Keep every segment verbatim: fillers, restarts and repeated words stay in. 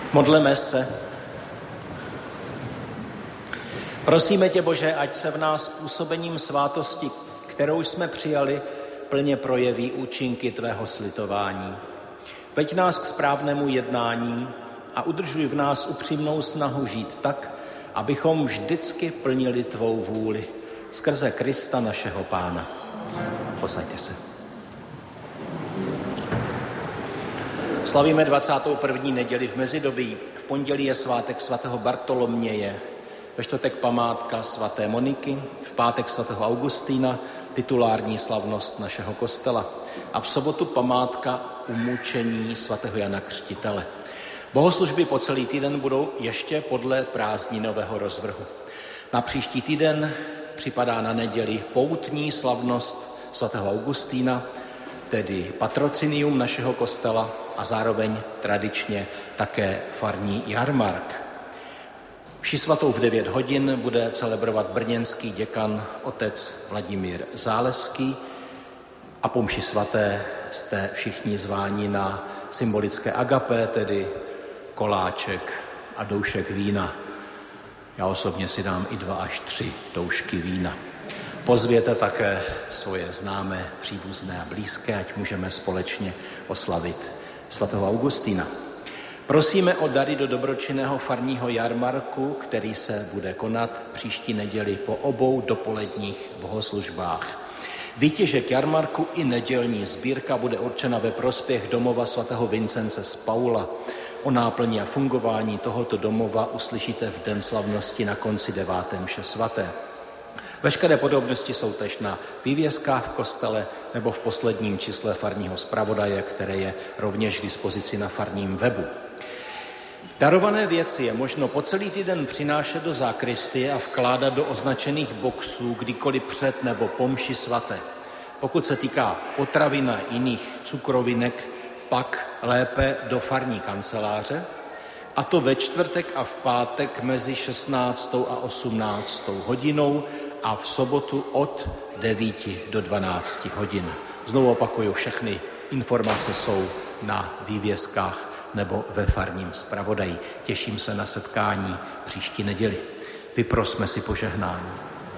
Modleme se. Prosíme tě, Bože, ať se v nás působením svátosti, kterou jsme přijali, plně projeví účinky tvého slitování. Veď nás k správnému jednání a udržuj v nás upřímnou snahu žít tak, abychom vždycky plnili tvou vůli. Skrze Krista našeho Pána. Posaďte se. Slavíme dvacátou první neděli v mezidobí. V pondělí je svátek svatého Bartoloměje, ve čtvrtek památka svaté Moniky, v pátek svatého Augustína, titulární slavnost našeho kostela, a v sobotu památka umučení svatého Jana Křtitele. Bohoslužby po celý týden budou ještě podle prázdninového rozvrhu. Na příští týden připadá na neděli poutní slavnost svatého Augustína, tedy patrocinium našeho kostela a zároveň tradičně také farní jarmark. Mši svatou v devět hodin bude celebrovat brněnský děkan otec Vladimír Záleský a po mši svaté jste všichni zváni na symbolické agapé, tedy koláček a doušek vína. Já osobně si dám i dva až tři doušky vína. Pozvěte také svoje známé, příbuzné a blízké, ať můžeme společně oslavit svatého Augustína. Prosíme o dary do dobročinného farního jarmarku, který se bude konat příští neděli po obou dopoledních bohoslužbách. Výtěžek jarmarku i nedělní sbírka bude určena ve prospěch domova svatého Vincence z Paula. O náplni a fungování tohoto domova uslyšíte v den slavnosti na konci deváté mše svaté. Veškeré podobnosti jsou též na vývězkách v kostele nebo v posledním čísle farního zpravodaje, které je rovněž k dispozici na farním webu. Darované věci je možno po celý týden přinášet do zákristie a vkládat do označených boxů kdykoliv před nebo po mši svaté. Pokud se týká potravin a jiných cukrovinek, pak lépe do farní kanceláře, a to ve čtvrtek a v pátek mezi šestnáctou a osmnáctou hodinou a v sobotu od devíti do dvanácti hodin. Znovu opakuju, všechny informace jsou na vývězkách nebo ve farním zpravodaji. Těším se na setkání příští neděli. Vyprosme si požehnání.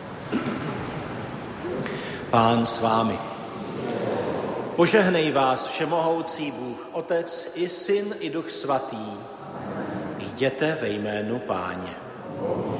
Pán s vámi. Požehnej vás všemohoucí Bůh, Otec i Syn i Duch Svatý. Jděte ve jménu Páně.